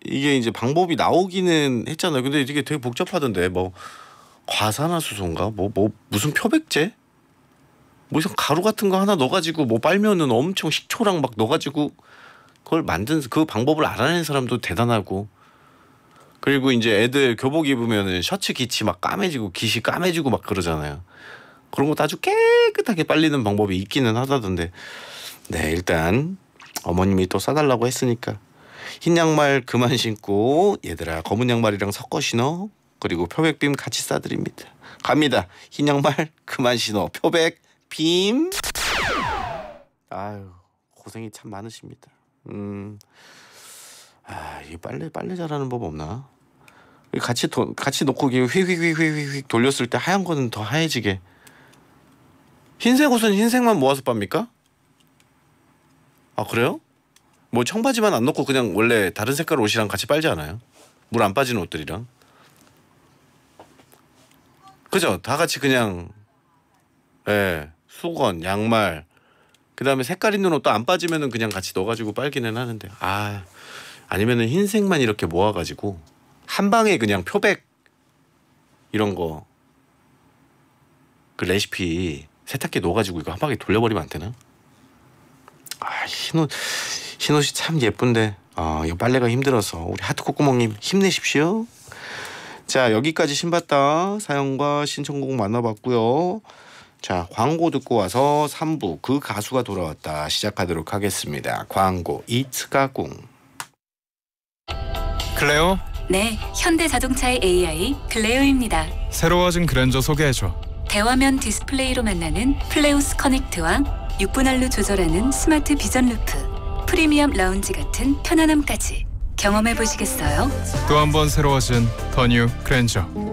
이게 이제 방법이 나오기는 했잖아요. 근데 이게 되게 복잡하던데 뭐 과산화수소인가 뭐 무슨 표백제 뭐 이런 가루 같은 거 하나 넣어가지고 뭐 빨면은 엄청 식초랑 막 넣어가지고 그걸 만든 그 방법을 알아낸 사람도 대단하고. 그리고 이제 애들 교복 입으면은 셔츠 깃이 막 까매지고 깃이 까매지고 막 그러잖아요. 그런 것도 아주 깨끗하게 빨리는 방법이 있기는 하다던데. 네, 일단 어머님이 또 싸달라고 했으니까 흰 양말 그만 신고 얘들아 검은 양말이랑 섞어 신어. 그리고 표백빔 같이 싸드립니다. 갑니다. 흰 양말 그만 신어. 표백빔. 아유 고생이 참 많으십니다. 이 빨래 잘하는 법 없나? 같이 놓고 휙휙휙휙 돌렸을 때 하얀 거는 더 하얘지게. 흰색 옷은 흰색만 모아서 빱니까? 아 그래요? 뭐 청바지만 안 넣고 그냥 원래 다른 색깔 옷이랑 같이 빨지 않아요? 물 안 빠지는 옷들이랑. 그죠? 다 같이 그냥 수건, 양말 그다음에 색깔 있는 옷도 안 빠지면은 그냥 같이 넣어가지고 빨기는 하는데 아니면은 흰색만 이렇게 모아가지고 한 방에 그냥 표백 이런 거 그 레시피 세탁기에 넣어가지고 이거 한 방에 돌려버리면 안 되나? 흰옷이 참 예쁜데 이거 빨래가 힘들어서 우리 하트코구멍님 힘내십시오. 자 여기까지 신봤다 사연과 신청곡 만나봤고요. 자 광고 듣고 와서 3부 그 가수가 돌아왔다 시작하도록 하겠습니다. 광고 이츠가궁. 클레오? 네, 현대자동차의 AI 클레오입니다. 새로워진 그랜저 소개해줘. 대화면 디스플레이로 만나는 플레우스 커넥트와 6분할로 조절하는 스마트 비전 루프, 프리미엄 라운지 같은 편안함까지 경험해 보시겠어요? 또 한 번 새로워진 더 뉴 그랜저.